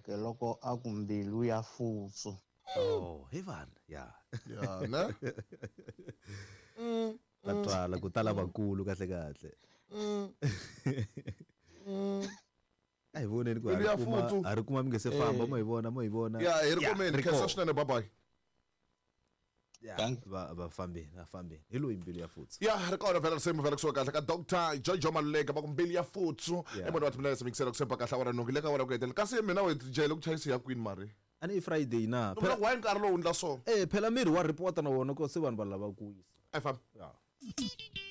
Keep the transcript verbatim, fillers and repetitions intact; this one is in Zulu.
ke loko a ku mbilu ya futsu. Oh, Heaven, yeah. Yeah, ne? Katwala ku tala vakulu kahle kahle. Ai voneni ku Mbilu ya ari kuma futsu. ari kuma mi nge se famba mo hi vona mo hi vona. Yeah, hi ri komeni khensa swinene, bye bye. Yeah, va va fambi, va fambi. Hi loyi mbilu ya futsu. Yeah, ri kona vhela risema vhela kusuka kahle ka Doctor Jojo Maluleka va ku mbilu ya futsu. Yeah. I munhu wa timilele semikisela ku sempa kahle awara nongi le ka awara ku hetelela. Kasi mina we jele ku chayisa ya kwini mari. Ani Friday na. Phela why nkarhi lowu ndla so? Eh, phela miri wa report na wona ko se vanhu va lava ku yisa. F M. Yeah.